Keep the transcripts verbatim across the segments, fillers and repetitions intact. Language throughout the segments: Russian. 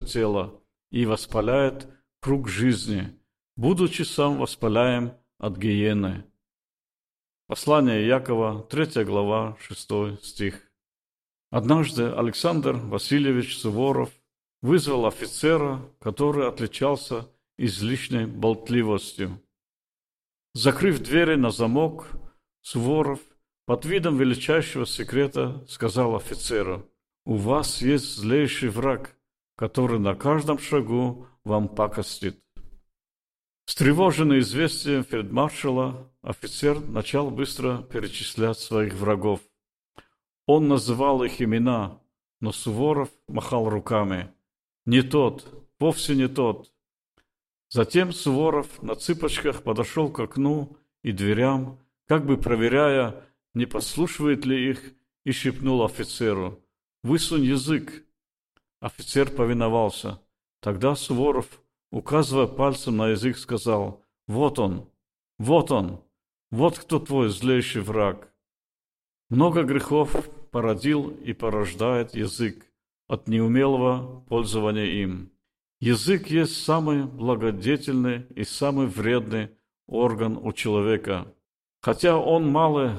тела и воспаляет круг жизни, будучи сам воспаляем от гиены. Послание Якова, третья глава, шестой стих. Однажды Александр Васильевич Суворов вызвал офицера, который отличался излишней болтливостью. Закрыв двери на замок, Суворов под видом величайшего секрета сказал офицеру: «У вас есть злейший враг, который на каждом шагу вам пакостит». Встревоженный известием фельдмаршала, офицер начал быстро перечислять своих врагов. Он называл их имена, но Суворов махал руками. «Не тот, вовсе не тот». Затем Суворов на цыпочках подошел к окну и дверям, как бы проверяя, не подслушивает ли их, и шепнул офицеру: «Высунь язык». Офицер повиновался. Тогда Суворов, указывая пальцем на язык, сказал: «Вот он, вот он, вот кто твой злейший враг». Много грехов породил и порождает язык от неумелого пользования им. Язык есть самый благодетельный и самый вредный орган у человека. Хотя он малый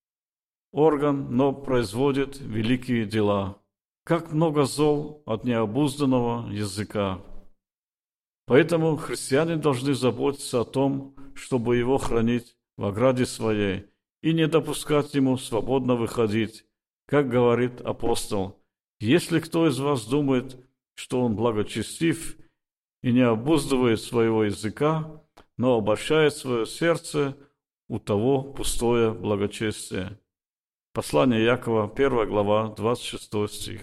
орган, но производит великие дела. Как много зол от необузданного языка. Поэтому христиане должны заботиться о том, чтобы его хранить в ограде своей и не допускать ему свободно выходить. Как говорит апостол: «Если кто из вас думает, что он благочестив и не обуздывает своего языка, но обольщает свое сердце, у того пустое благочестие». Послание Якова, первая глава, двадцать шестой стих.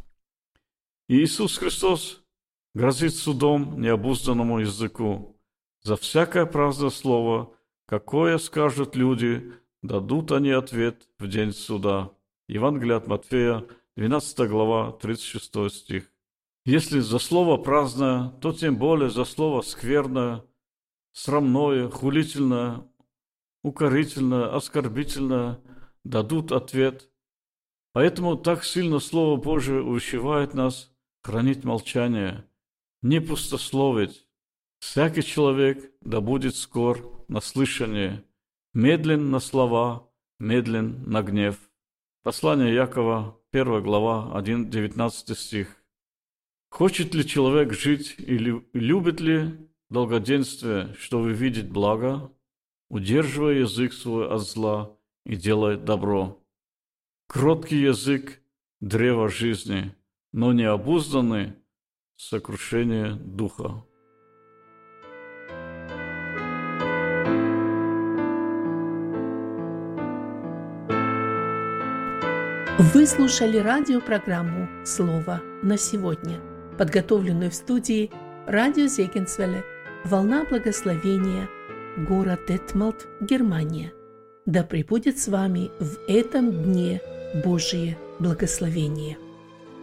И Иисус Христос грозит судом необузданному языку. За всякое праздное слово, какое скажут люди, дадут они ответ в день суда. Евангелие от Матфея, двенадцатая глава, тридцать шестой стих. Если за слово праздное, то тем более за слово скверное, срамное, хулительное, укорительное, оскорбительное дадут ответ. Поэтому так сильно Слово Божие увещевает нас хранить молчание, не пустословить. Всякий человек да будет скор на слышание, медлен на слова, медлен на гнев. Послание Якова, первая глава, один девятнадцатый стих. Хочет ли человек жить и любит ли долгоденствие, чтобы видеть благо, удерживая язык свой от зла и делай добро? Кроткий язык – древо жизни, но необузданный – сокрушение духа. Вы слушали радиопрограмму «Слово на сегодня», подготовленную в студии радио Зегенсвелле, «Волна благословения», город Детмолд, Германия. Да пребудет с вами в этом дне Божие благословение.